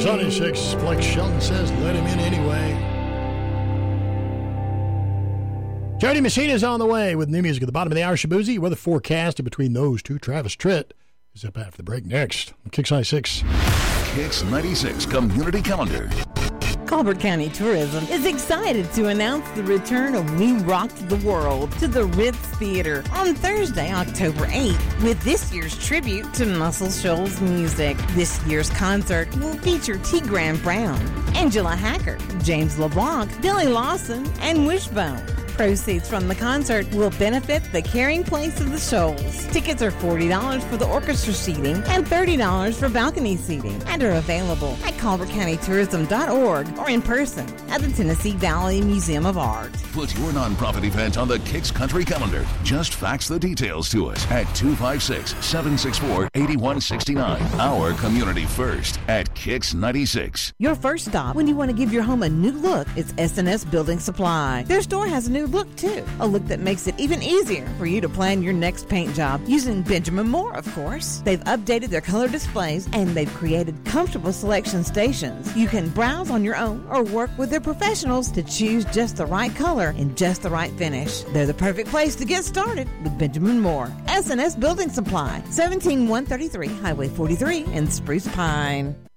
696, Blake Shelton says, let him in anyway. Jody Messina's on the way with new music at the bottom of the hour. Shabuzi, weather forecast in between those two. Travis Tritt is up after the break next. Kicks 96. Kicks 96 Community Calendar. Colbert County Tourism is excited to announce the return of We Rocked the World to the Ritz Theater on Thursday, October 8th, with this year's tribute to Muscle Shoals music. This year's concert will feature T. Graham Brown, Angela Hacker, James LeBlanc, Billy Lawson, and Wishbone. Proceeds from the concert will benefit the Caring Place of the Shoals. Tickets are $40 for the orchestra seating and $30 for balcony seating, and are available at ColbertCountyTourism.org or in person at the Tennessee Valley Museum of Art. Put your nonprofit event on the Kicks Country Calendar. Just fax the details to us at 256-764-8169. Our community first at Kicks 96. Your first stop when you want to give your home a new look is S&S Building Supply. Their store has a new look too, a look that makes it even easier for you to plan your next paint job using Benjamin Moore, of course. They've updated their color displays and they've created comfortable selection stations. You can browse on your own or work with their professionals to choose just the right color and just the right finish. They're the perfect place to get started with Benjamin Moore. S&S Building Supply, 17133 Highway 43 in Spruce Pine.